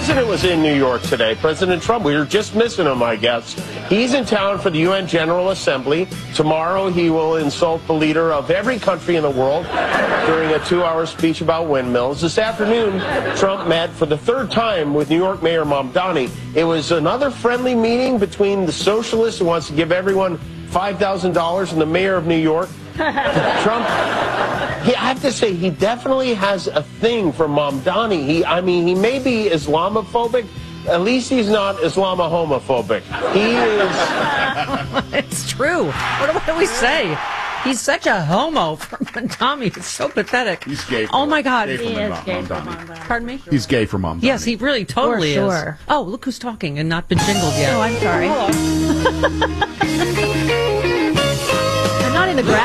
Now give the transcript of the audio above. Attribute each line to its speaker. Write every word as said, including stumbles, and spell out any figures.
Speaker 1: president was in New York today, President Trump. We were just missing him, I guess. He's in town for the U N General Assembly. Tomorrow he will insult the leader of every country in the world during a two-hour speech about windmills. This afternoon, Trump met for the third time with New York Mayor Mamdani. It was another friendly meeting between the socialist who wants to give everyone five thousand dollars and the mayor of New York. Trump, he, I have to say, he definitely has a thing for Mamdani. He, I mean, he may be Islamophobic. At least he's not Islamahomophobic. He is.
Speaker 2: It's true. What, what do we say? He's such a homo for Mamdani. It's so pathetic.
Speaker 3: He's gay. For
Speaker 2: oh my God.
Speaker 3: Gay for
Speaker 4: He
Speaker 3: Mom,
Speaker 4: is gay for
Speaker 3: Mamdani.
Speaker 4: Mamdani.
Speaker 2: Pardon me?
Speaker 3: He's gay for Mamdani.
Speaker 2: Yes, he really totally
Speaker 4: For
Speaker 2: is.
Speaker 4: sure.
Speaker 2: Oh, look who's talking and not been jingled yet.
Speaker 4: Oh, I'm sorry. I'm not in the grass.